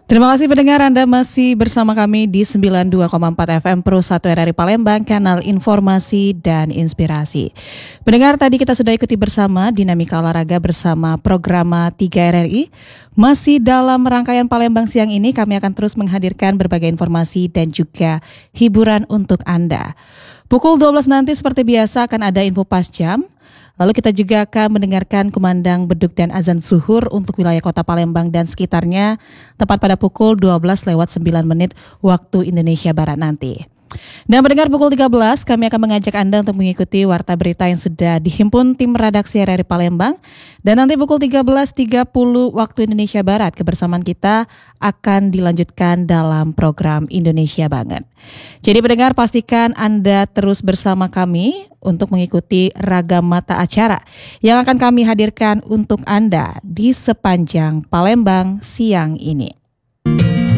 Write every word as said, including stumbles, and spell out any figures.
Terima kasih pendengar, Anda masih bersama kami di sembilan puluh dua koma empat F M Pro satu R R I Palembang, kanal informasi dan inspirasi. Pendengar, tadi kita sudah ikuti bersama dinamika olahraga bersama Programa tiga R R I. Masih dalam rangkaian Palembang siang ini, kami akan terus menghadirkan berbagai informasi dan juga hiburan untuk Anda. Pukul dua belas nanti seperti biasa akan ada info pas jam. Lalu kita juga akan mendengarkan kumandang beduk dan azan zuhur untuk wilayah kota Palembang dan sekitarnya tepat pada pukul dua belas lewat sembilan menit waktu Indonesia Barat nanti. Dan mendengar pukul tiga belas kami akan mengajak Anda untuk mengikuti warta berita yang sudah dihimpun tim redaksi R R I Palembang. Dan nanti pukul tiga belas tiga puluh waktu Indonesia Barat kebersamaan kita akan dilanjutkan dalam program Indonesia Banget. Jadi pendengar, pastikan Anda terus bersama kami untuk mengikuti ragam mata acara yang akan kami hadirkan untuk Anda di sepanjang Palembang siang ini.